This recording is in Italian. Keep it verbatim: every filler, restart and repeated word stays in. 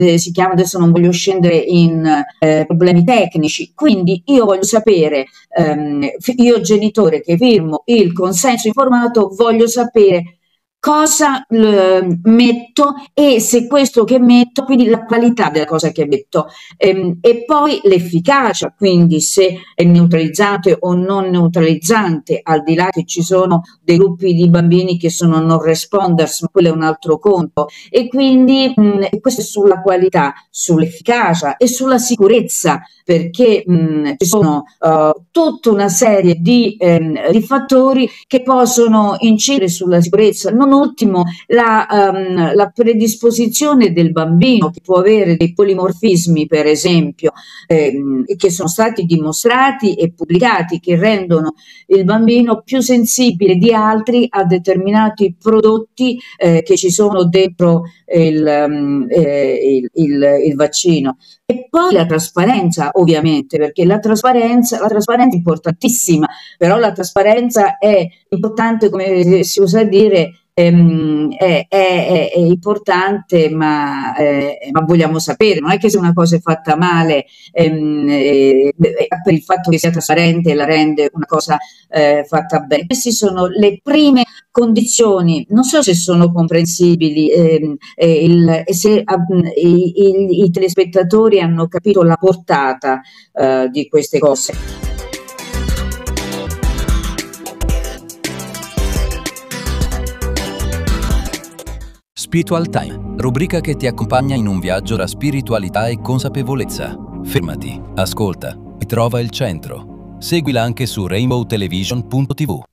eh, si chiama, adesso non voglio scendere in eh, problemi tecnici, quindi io voglio sapere, ehm, io genitore che firmo il consenso informato, voglio sapere cosa l- metto e se questo che metto, quindi la qualità della cosa che metto, ehm, e poi l'efficacia, quindi se è neutralizzante o non neutralizzante, al di là che ci sono dei gruppi di bambini che sono non responders, ma quello è un altro conto, e quindi mh, questo è sulla qualità, sull'efficacia e sulla sicurezza, perché mh, ci sono uh, tutta una serie di, ehm, di fattori che possono incidere sulla sicurezza. Non ultimo la, um, la predisposizione del bambino, che può avere dei polimorfismi, per esempio, ehm, che sono stati dimostrati e pubblicati, che rendono il bambino più sensibile di altri a determinati prodotti eh, che ci sono dentro il, um, eh, il, il, il vaccino. E poi la trasparenza, ovviamente, perché la trasparenza, la trasparenza è importantissima, però la trasparenza è importante, come si usa dire, ehm, è, è, è importante, ma, eh, ma vogliamo sapere, non è che se una cosa è fatta male, ehm, eh, per il fatto che sia trasparente la rende una cosa eh, fatta bene. Queste sono le prime condizioni, non so se sono comprensibili ehm, eh, il, se eh, i, i, i telespettatori hanno capito la portata eh, di queste cose. Spiritual Time, rubrica che ti accompagna in un viaggio tra spiritualità e consapevolezza. Fermati, ascolta e trova il centro. Seguila anche su rainbow television punto tv.